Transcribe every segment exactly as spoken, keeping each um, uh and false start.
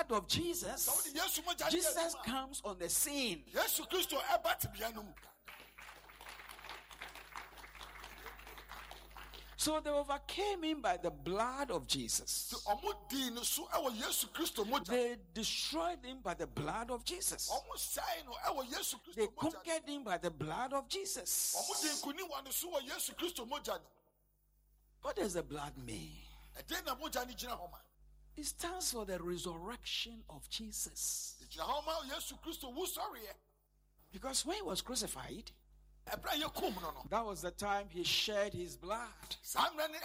blood of Jesus, Jesus comes on the scene. So they overcame him by the blood of Jesus. They destroyed him by the blood of Jesus. They conquered him by the blood of Jesus. What does the blood mean? It stands for the resurrection of Jesus. Because when he was crucified, that was the time he shed his blood. So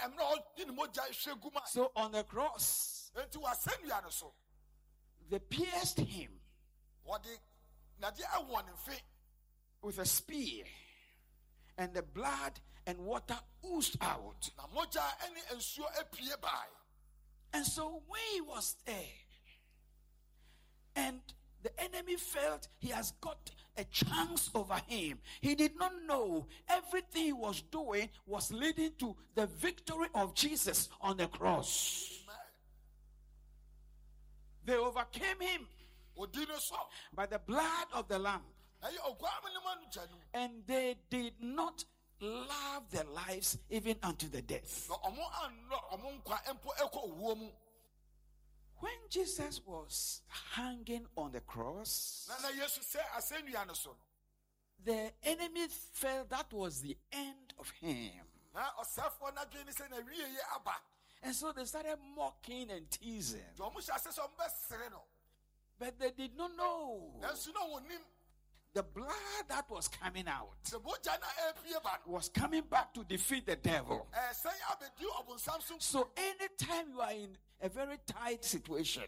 on the cross, they pierced him with a spear, and the blood and water oozed out. And so when he was there, and the enemy felt he has got a chance over him, he did not know everything he was doing was leading to the victory of Jesus on the cross. They overcame him by the blood of the Lamb, and they did not love their lives even unto the death. When Jesus was hanging on the cross, the enemy felt that was the end of him. And so they started mocking and teasing. But they did not know the blood that was coming out was coming back to defeat the devil. So anytime you are in a very tight situation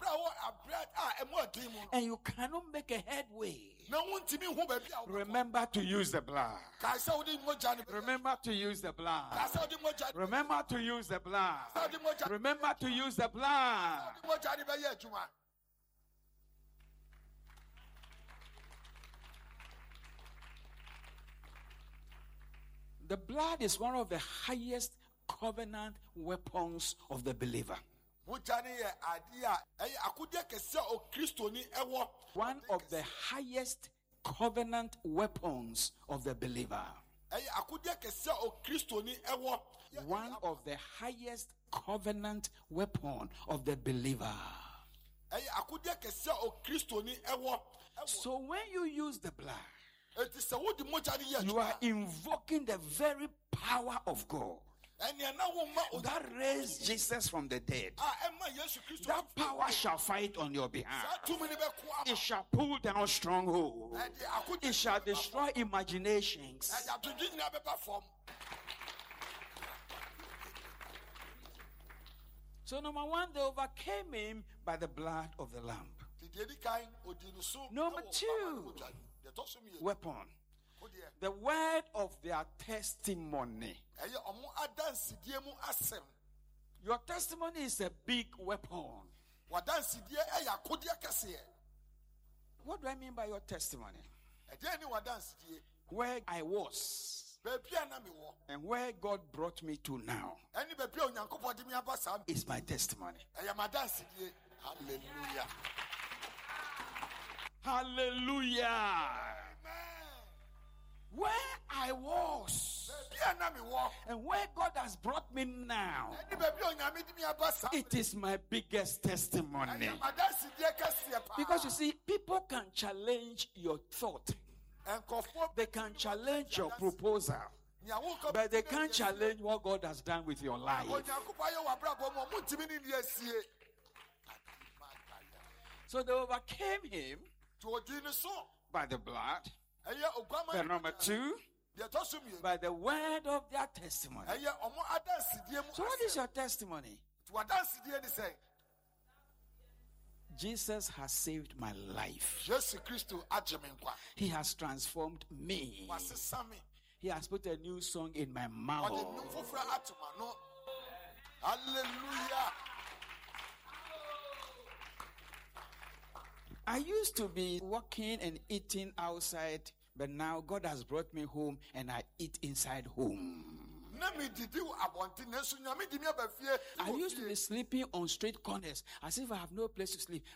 and you cannot make a headway, remember to use the blood. Remember to use the blood. Remember to use the blood. Remember to use the blood. The blood is one of the highest covenant weapons of the believer. One of the highest covenant weapons of the believer. One of the highest covenant weapon of the believer. So when you use the blood, you are invoking the very power of God that raised Jesus from the dead. That power shall fight on your behalf. It shall pull down strongholds. It shall destroy imaginations. So number one, they overcame him by the blood of the Lamb. Number two weapon, the word of their testimony. Your testimony is a big weapon. What do I mean by your testimony? Where I was and where God brought me to now is my testimony. Hallelujah. Hallelujah. Where I was and where God has brought me now, it is my biggest testimony. Because you see, people can challenge your thought, they can challenge your proposal, but they can't challenge what God has done with your life. So they overcame him by the blood. But number two, by the word of their testimony. So what is your testimony? Jesus has saved my life. He has transformed me. He has put a new song in my mouth. Hallelujah. I used to be walking and eating outside, but now God has brought me home and I eat inside home. I used to be sleeping on street corners as if I have no place to sleep,